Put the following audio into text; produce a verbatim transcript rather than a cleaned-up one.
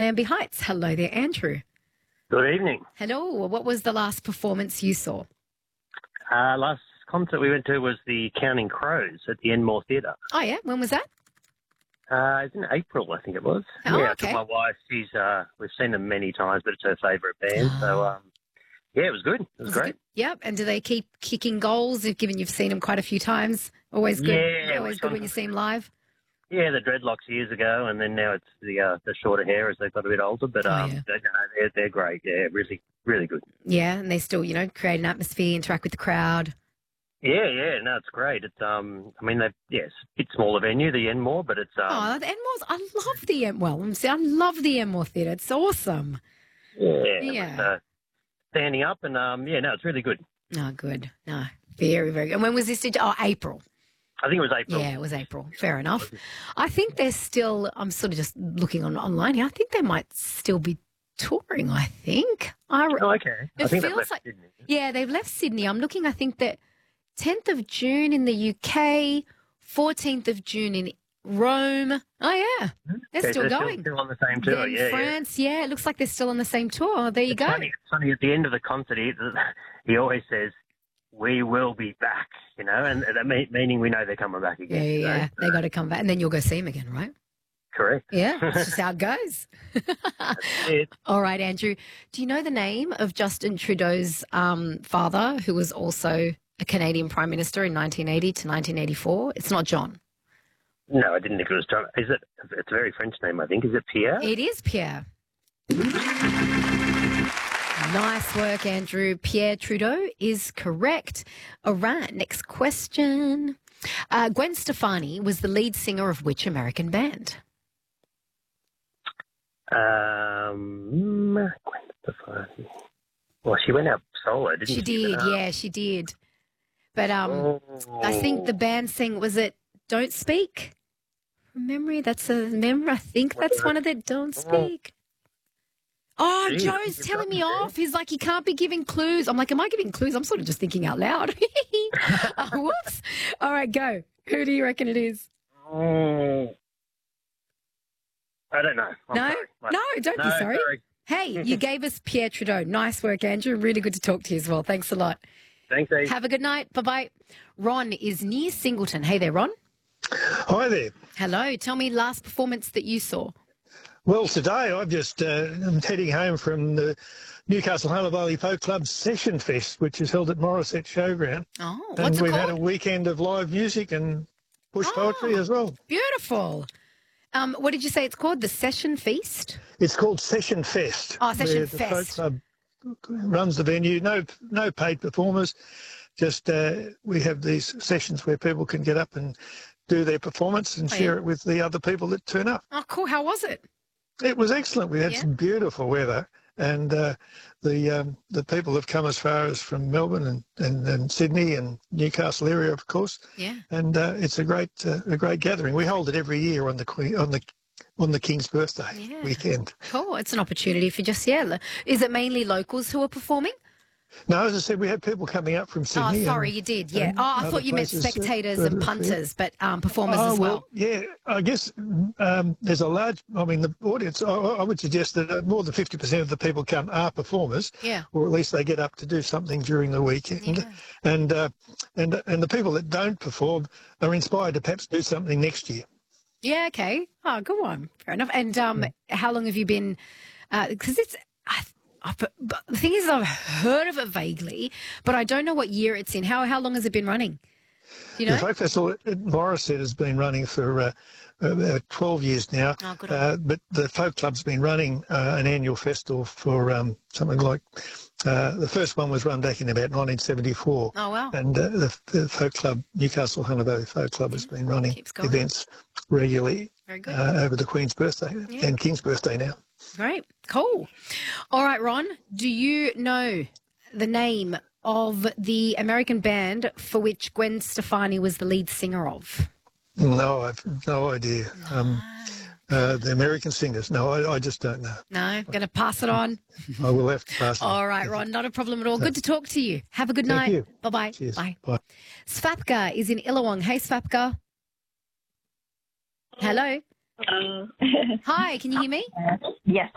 Lambie Heights. Hello there, Andrew. Good evening. Hello. What was the last performance you saw? Uh, last concert we went to was the Counting Crows at the Enmore Theatre. Oh, yeah? When was that? Uh, it's in April, I think it was. Oh, yeah, okay. my wife, she's, uh, we've seen them many times, but it's her favourite band. So, um, yeah, it was good. It was, Was great. It good? Yep. And do they keep kicking goals, if- given you've seen them quite a few times? Always good. Yeah, Always we've good gone when you from- see them live. Yeah, the dreadlocks years ago, and then now it's the uh, the shorter hair as they've got a bit older. But Oh, um, yeah. they're, they're, they're great. Yeah, really, really good. Yeah, and they still, you know, create an atmosphere, interact with the crowd. Yeah, yeah, no, it's great. It's um, I mean, they yes, bit smaller venue, the Enmore, but it's um, Oh, the Enmore's, I love the Enmore. Well, I'm saying, I love the Enmore Theatre. It's awesome. yeah, Yeah. it was, uh, standing up, and um, yeah, no, it's really good. Oh, good. No, very, very good. And when was this? Oh, April. I think it was April. Yeah, it was April. Fair enough. I think they're still, I'm sort of just looking on online here. I think they might still be touring, I think. I, Oh, okay. I It think they've feels left like- Sydney. yeah, they've left Sydney. I'm looking, I think that tenth of June in the U K, fourteenth of June in Rome. Oh, yeah. They're Okay, still so going. Still, still on the same tour, Then yeah, yeah. France, yeah. it looks like they're still on the same tour. There you It's go. funny, it's funny, at the end of the concert, he, he always says, "We will be back," you know, and that mean, meaning we know they're coming back Yeah, again. yeah, you know? yeah. They got to come back. And then you'll go see them again, right? Correct. Yeah, that's just how it goes. That's it. All right, Andrew. Do you know the name of Justin Trudeau's um, father, who was also a Canadian Prime Minister in nineteen eighty to nineteen eighty-four? It's not John. No, I didn't think it was John. Is it? It's a very French name, I think. Is it Pierre? It is Pierre. Nice work, Andrew. Pierre Trudeau is correct. All right, next question. Uh, Gwen Stefani was the lead singer of which American band? Um, Gwen Stefani. Well, she went out solo, didn't she? She did, Uh, yeah, she did. But um, oh. I think the band sang, was it Don't Speak? From memory, that's a memory. I think that's one of the Don't Speak. Oh, Gee, Joe's you've telling got me me off. He's like, he can't be giving clues. I'm like, am I giving clues? I'm sort of just thinking out loud. Oh, whoops. All right, go. Who do you reckon it is? Oh. I don't know. I'm no? sorry. What? No, don't be No, sorry. sorry. Hey, you gave us Pierre Trudeau. Nice work, Andrew. Really good to talk to you as well. Thanks a lot. Thanks, Eve. Have a good night. Bye-bye. Ron is near Singleton. Hey there, Ron. Hi there. Hello. Tell me last performance that you saw. Well, today I've just uh, I'm heading home from the Newcastle Hunter Valley Folk Club Session Fest, which is held at Morisset Showground. Oh, and what's it we've called? had a weekend of live music and bush Oh. poetry as well. Beautiful. Um, what did you say it's called? The Session Feast? It's called Session Fest. Oh, Session where the Folk Fest. Club runs the venue. No, no paid performers. Just uh, we have these sessions where people can get up and do their performance and Oh, share yeah. it with the other people that turn up. Oh, cool. How was it? It was excellent. We had Yeah. some beautiful weather, and uh, the um, the people have come as far as from Melbourne and, and, and Sydney and Newcastle area, of course. Yeah. And uh, it's a great uh, a great gathering. We hold it every year on the Queen on the on the King's birthday Yeah. weekend. Cool. It's an opportunity for just, yeah. lo- Is it mainly locals who are performing? No, as I said, we had people coming up from Sydney. Oh, sorry, and- you did. Yeah. and Oh, I other thought you meant places, uh, spectators further and afield. punters, but um, performers Oh, as well. yeah, I guess um, there's a large, I mean, the audience, I, I would suggest that uh, more than fifty percent of the people come are performers, Yeah. or at least they get up to do something during the weekend. Yeah. And, uh, and, and the people that don't perform are inspired to perhaps do something next year. Yeah, okay. Oh, go on. Fair enough. And um, how long have you been? Because it's. I, I, but the thing is, I've heard of it vaguely, but I don't know what year it's in. How how long has it been running? Do you know? The Folk Festival at Morisset has been running for uh, about twelve years now, Oh, good on uh, but the Folk Club's been running uh, an annual festival for um, something like, uh, the first one was run back in about nineteen seventy-four. Oh, wow. And uh, the, the Folk Club, Newcastle Hunter Valley Folk Club, has been running Keeps going. events regularly Very good. uh, over the Queen's birthday Yeah. and King's birthday now. Great. Cool. All right, Ron, do you know the name of the American band for which Gwen Stefani was the lead singer of? No, I've no idea. Um, uh, the American singers, no, I, I just don't know. No, I'm going to pass it on. I will have to pass it on. All right, Ron, not a problem at all. Good to talk to you. Have a good Thank night. you. Bye-bye. Cheers. Bye. Bye. Svapka is in Illawong. Hey, Svapka. Hello. Um, Hi, can you hear me? yes,